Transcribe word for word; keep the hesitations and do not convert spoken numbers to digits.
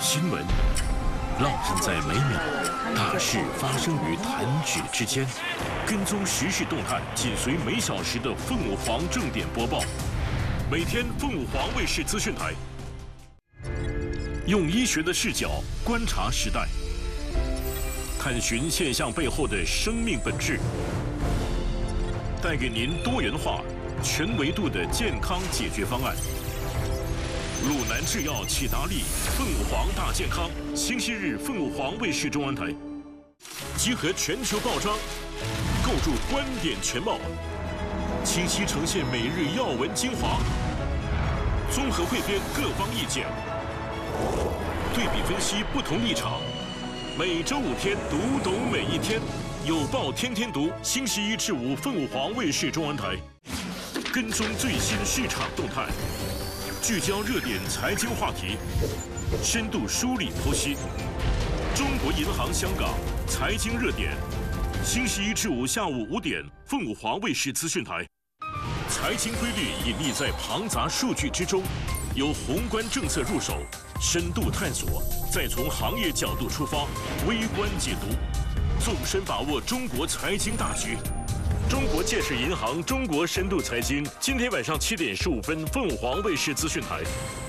新闻烙印在每秒，大事发生于弹指之间。跟踪时事动态，紧随每小时的凤舞凰正点播报。每天凤舞凰卫视资讯台，用医学的视角观察时代，探寻现象背后的生命本质，带给您多元化、全维度的健康解决方案。鲁南制药启达利凤舞凰大健康，星期日凤舞凰卫视中文台，集合全球报章，构筑观点全貌，清晰呈现每日要闻精华，综合汇编各方意见，对比分析不同立场。每周五天读懂每一天，有报天天读，星期一至五凤舞凰卫视中文台，跟踪最新市场动态。聚焦热点财经话题，深度梳理剖析。中国银行香港财经热点，星期一至五下午五点，凤舞凰卫视资讯台。财经规律隐匿在庞杂数据之中，由宏观政策入手，深度探索，再从行业角度出发，微观解读，纵深把握中国财经大局。中国建设银行中国深度财经，今天晚上七点十五分，凤舞凰卫视资讯台。